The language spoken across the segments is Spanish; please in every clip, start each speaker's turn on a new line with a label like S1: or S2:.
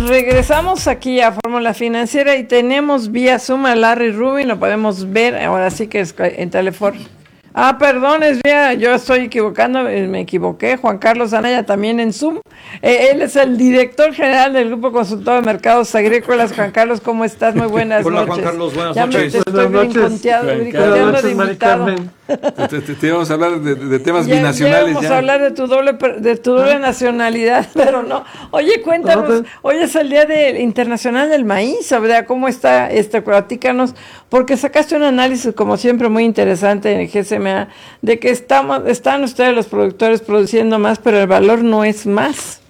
S1: regresamos aquí a Fórmula Financiera y tenemos vía Zoom a Larry Rubin, lo podemos ver, ahora sí que es en teléfono. Perdón, es vía, yo estoy equivocando, me equivoqué, Juan Carlos Anaya también en Zoom. Él es el director general del Grupo Consultor de Mercados Agrícolas. Juan Carlos, ¿cómo estás? Muy buenas
S2: Hola,
S1: noches.
S2: Juan Carlos, buenas
S1: ya
S2: noches.
S1: Me te estoy brincoteando de invitado.
S2: Te vamos a hablar de temas binacionales.
S1: Vamos a hablar de tu doble nacionalidad, pero no. Oye, cuéntanos, hoy es el Día Internacional del Maíz, ¿verdad? ¿Cómo está? Platícanos, porque sacaste un análisis, como siempre, muy interesante en el GSMA, de que están ustedes los productores produciendo más, pero el valor no es más.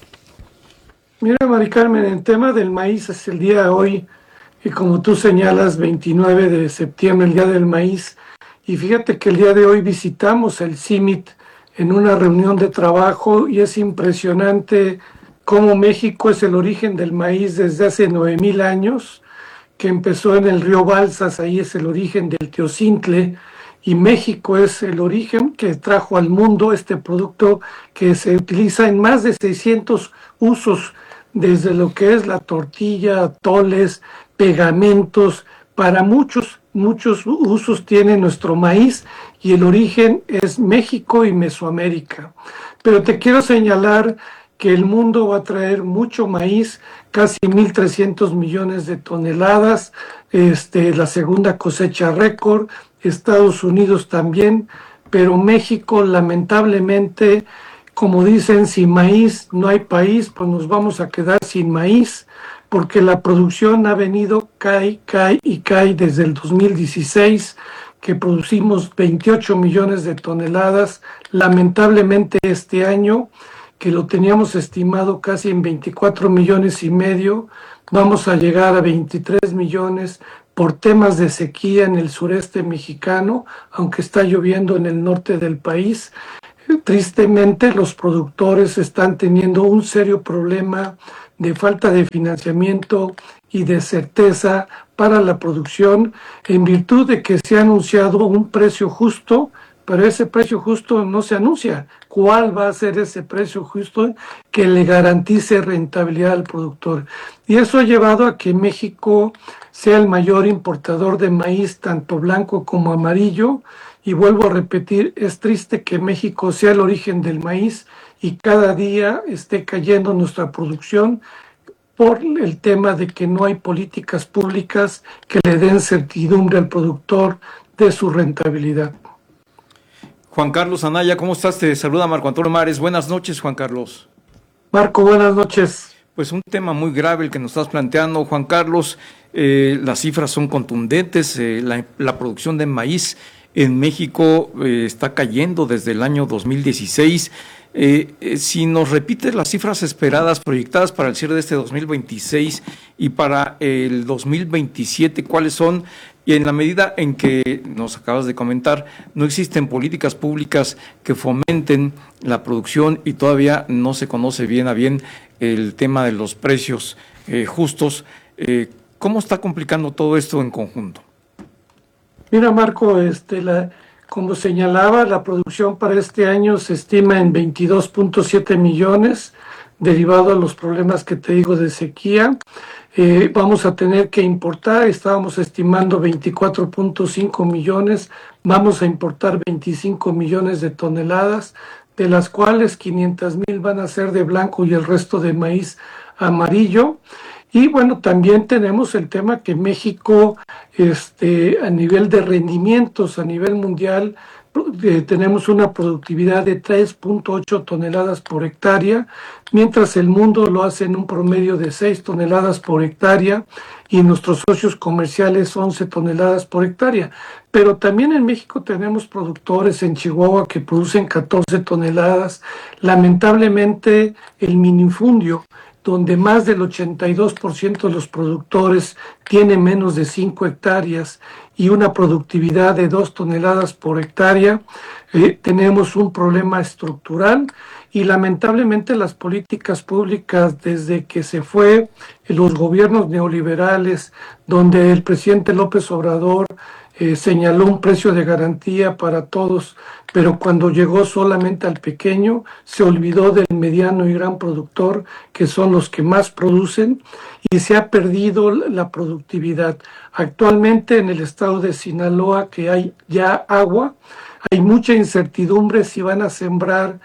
S3: Mira, Mari Carmen, el tema del maíz es el día de hoy, y como tú señalas, 29 de septiembre, el Día del Maíz. Y fíjate que el día de hoy visitamos el CIMIT en una reunión de trabajo y es impresionante cómo México es el origen del maíz desde hace 9,000 años, que empezó en el río Balsas, ahí es el origen del teocintle, y México es el origen que trajo al mundo este producto que se utiliza en más de 600 usos, desde lo que es la tortilla, atoles, pegamentos, para muchos usos tiene nuestro maíz y el origen es México y Mesoamérica. Pero te quiero señalar que el mundo va a traer mucho maíz, casi 1,300 millones de toneladas, la segunda cosecha récord, Estados Unidos también, pero México lamentablemente, como dicen, sin maíz no hay país, pues nos vamos a quedar sin maíz, porque la producción ha venido, cae desde el 2016, que producimos 28 millones de toneladas. Lamentablemente este año, que lo teníamos estimado casi en 24 millones y medio, vamos a llegar a 23 millones por temas de sequía en el sureste mexicano, aunque está lloviendo en el norte del país. Tristemente, los productores están teniendo un serio problema de falta de financiamiento y de certeza para la producción, en virtud de que se ha anunciado un precio justo, pero ese precio justo no se anuncia. ¿Cuál va a ser ese precio justo que le garantice rentabilidad al productor? Y eso ha llevado a que México sea el mayor importador de maíz, tanto blanco como amarillo. Y vuelvo a repetir, es triste que México sea el origen del maíz y cada día esté cayendo nuestra producción por el tema de que no hay políticas públicas que le den certidumbre al productor de su rentabilidad.
S2: Juan Carlos Anaya, ¿cómo estás? Te saluda Marco Antonio Mares. Buenas noches, Juan Carlos.
S3: Marco, buenas noches.
S2: Pues un tema muy grave el que nos estás planteando, Juan Carlos. Las cifras son contundentes. La producción de maíz en México está cayendo desde el año 2016. Si nos repites las cifras esperadas, proyectadas para el cierre de este 2026 y para el 2027, ¿cuáles son? Y en la medida en que nos acabas de comentar, no existen políticas públicas que fomenten la producción y todavía no se conoce bien a bien el tema de los precios justos. ¿Cómo está complicando todo esto en conjunto?
S3: Mira, Marco, como señalaba, la producción para este año se estima en 22.7 millones, derivado a los problemas que te digo de sequía. Vamos a tener que importar, estábamos estimando 24.5 millones, vamos a importar 25 millones de toneladas, de las cuales 500,000 van a ser de blanco y el resto de maíz amarillo. Y bueno, también tenemos el tema que México, a nivel de rendimientos, a nivel mundial, tenemos una productividad de 3.8 toneladas por hectárea, mientras el mundo lo hace en un promedio de 6 toneladas por hectárea y nuestros socios comerciales 11 toneladas por hectárea. Pero también en México tenemos productores en Chihuahua que producen 14 toneladas. Lamentablemente el minifundio, donde más del 82% de los productores tiene menos de 5 hectáreas y una productividad de 2 toneladas por hectárea, tenemos un problema estructural y lamentablemente las políticas públicas desde que se fue los gobiernos neoliberales, donde el presidente López Obrador señaló un precio de garantía para todos, pero cuando llegó solamente al pequeño, se olvidó del mediano y gran productor, que son los que más producen, y se ha perdido la productividad. Actualmente en el estado de Sinaloa, que hay ya agua, hay mucha incertidumbre si van a sembrar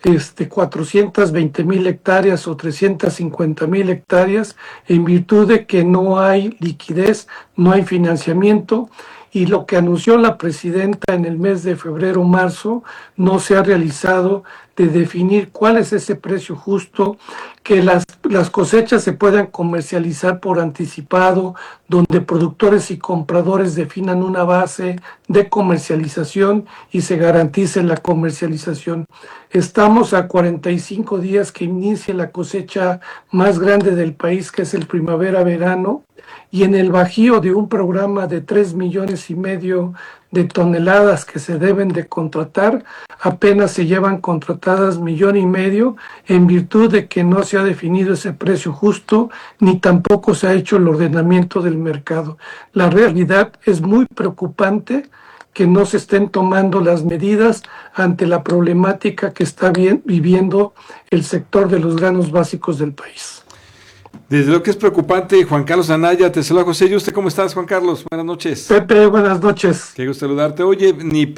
S3: 420,000 hectáreas o 350,000 hectáreas en virtud de que no hay liquidez, no hay financiamiento y lo que anunció la presidenta en el mes de febrero, marzo, no se ha realizado de definir cuál es ese precio justo, que las cosechas se puedan comercializar por anticipado, donde productores y compradores definan una base de comercialización y se garantice la comercialización. Estamos a 45 días que inicie la cosecha más grande del país, que es el primavera-verano, y en el bajío de un programa de 3,5 millones de toneladas que se deben de contratar, apenas se llevan contratadas 1,5 millones en virtud de que no se ha definido ese precio justo ni tampoco se ha hecho el ordenamiento del mercado. La realidad es muy preocupante que no se estén tomando las medidas ante la problemática que está viviendo el sector de los granos básicos del país.
S4: Desde lo que es preocupante, Juan Carlos Anaya, te saluda José. ¿Y usted cómo estás, Juan Carlos? Buenas noches.
S3: Pepe, buenas noches.
S4: Qué gusto saludarte. Oye,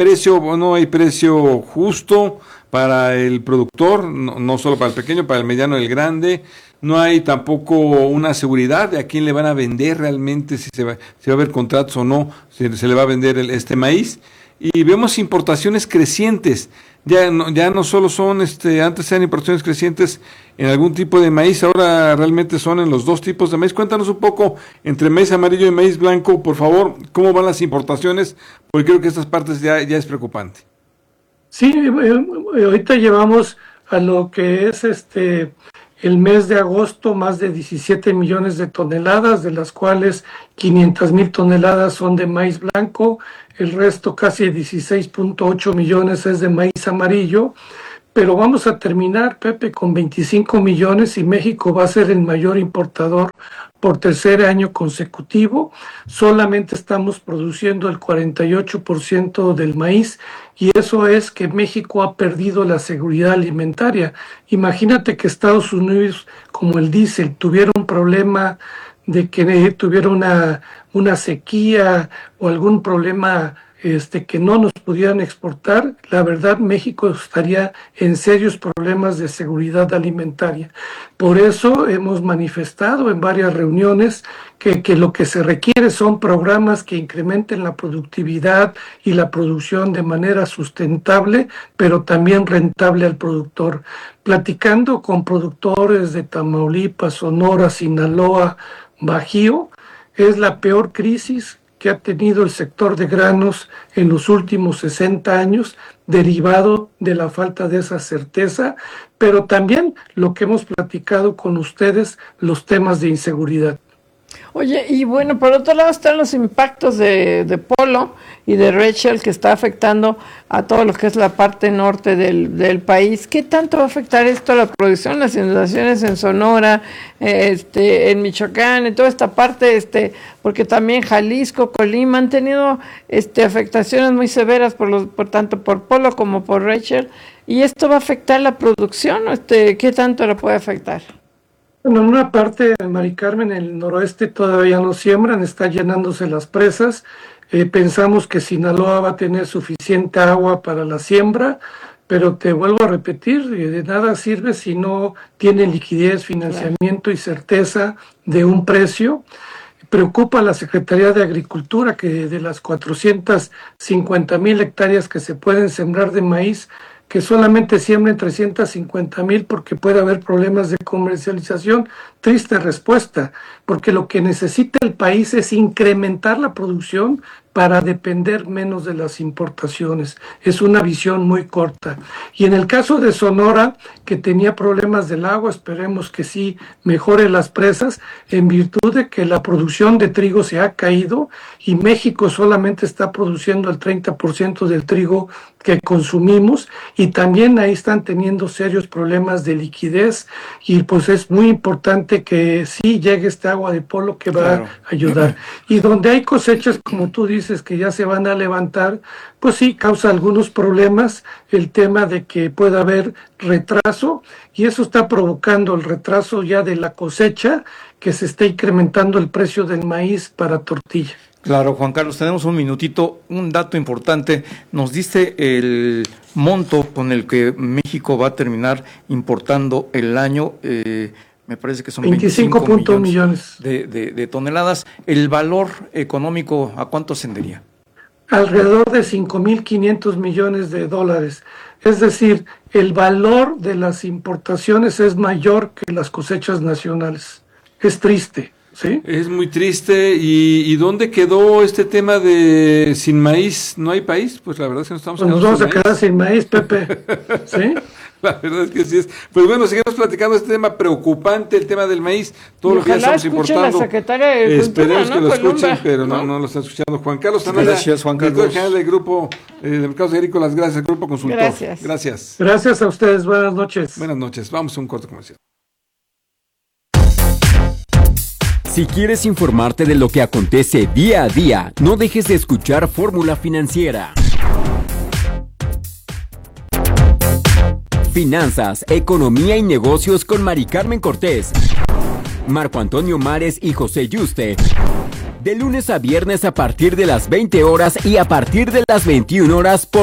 S4: no hay precio justo para el productor, no solo para el pequeño, para el mediano y el grande. No hay tampoco una seguridad de a quién le van a vender realmente, si va a haber contratos o no, si se le va a vender este maíz. Y vemos importaciones crecientes. Ya no solo son, antes eran importaciones crecientes en algún tipo de maíz, ahora realmente son en los dos tipos de maíz. Cuéntanos un poco entre maíz amarillo y maíz blanco, por favor, cómo van las importaciones, porque creo que estas partes ya es preocupante.
S3: Sí, ahorita llevamos a lo que es el mes de agosto más de 17 millones de toneladas, de las cuales 500,000 toneladas son de maíz blanco, el resto casi 16,8 millones es de maíz amarillo, pero vamos a terminar, Pepe, con 25 millones y México va a ser el mayor importador por tercer año consecutivo. Solamente estamos produciendo el 48% del maíz y eso es que México ha perdido la seguridad alimentaria. Imagínate que Estados Unidos, como el diésel, tuviera un problema de que tuviera una sequía o algún problema que no nos pudieran exportar, la verdad México estaría en serios problemas de seguridad alimentaria. Por eso hemos manifestado en varias reuniones que lo que se requiere son programas que incrementen la productividad y la producción de manera sustentable, pero también rentable al productor. Platicando con productores de Tamaulipas, Sonora, Sinaloa, Bajío, es la peor crisis que ha tenido el sector de granos en los últimos 60 años, derivado de la falta de esa certeza, pero también lo que hemos platicado con ustedes, los temas de inseguridad.
S1: Oye, y bueno, por otro lado están los impactos de Polo y de Rachel que está afectando a todo lo que es la parte norte del país. ¿Qué tanto va a afectar esto a la producción, las inundaciones en Sonora, en Michoacán, en toda esta parte, porque también Jalisco, Colima han tenido afectaciones muy severas por tanto por Polo como por Rachel, y esto va a afectar la producción? ¿Qué tanto la puede afectar?
S3: Bueno, en una parte, Mari Carmen, en el noroeste todavía no siembran, están llenándose las presas. Pensamos que Sinaloa va a tener suficiente agua para la siembra, pero te vuelvo a repetir, de nada sirve si no tiene liquidez, financiamiento y certeza de un precio. Preocupa a la Secretaría de Agricultura que de las 450,000 hectáreas que se pueden sembrar de maíz, que solamente siembren 350,000 porque puede haber problemas de comercialización. Triste respuesta, porque lo que necesita el país es incrementar la producción para depender menos de las importaciones. Es una visión muy corta. Y en el caso de Sonora, que tenía problemas del agua, esperemos que sí mejore las presas, en virtud de que la producción de trigo se ha caído y México solamente está produciendo el 30% del trigo que consumimos, y también ahí están teniendo serios problemas de liquidez, y pues es muy importante que sí llegue este agua de polo que va a ayudar. Y donde hay cosechas, como tú dices, que ya se van a levantar, pues sí causa algunos problemas el tema de que pueda haber retraso, y eso está provocando el retraso ya de la cosecha, que se está incrementando el precio del maíz para tortilla.
S2: Claro, Juan Carlos, tenemos un minutito, un dato importante. Nos diste el monto con el que México va a terminar importando el año, me parece que son 25 millones de toneladas. ¿El valor económico a cuánto ascendería?
S3: Alrededor de 5.500 millones de dólares. Es decir, el valor de las importaciones es mayor que las cosechas nacionales. Es triste. ¿Sí?
S4: Es muy triste. ¿Y dónde quedó este tema de sin maíz no hay país? Pues la verdad es que nos estamos quedando
S3: nos vamos a quedar sin maíz, Pepe. ¿Sí?
S4: La verdad es que sí es. Pues bueno, seguimos platicando este tema preocupante, el tema del maíz, todo lo que ya estamos importando.
S1: La secretaria de Cultura,
S4: esperemos que lo escuchen,
S1: Columba,
S4: pero no lo están escuchando. Juan Carlos Anaya,
S2: gracias, Juan Carlos.
S4: director general del Grupo de Mercados Agrícolas, gracias, Grupo Consultor.
S1: Gracias.
S3: Gracias a ustedes, buenas noches.
S4: Buenas noches, vamos a un corto comercial.
S5: Si quieres informarte de lo que acontece día a día, no dejes de escuchar Fórmula Financiera. Finanzas, economía y negocios con Mari Carmen Cortés, Marco Antonio Mares y José Yuste. De lunes a viernes a partir de las 20 horas y a partir de las 21 horas por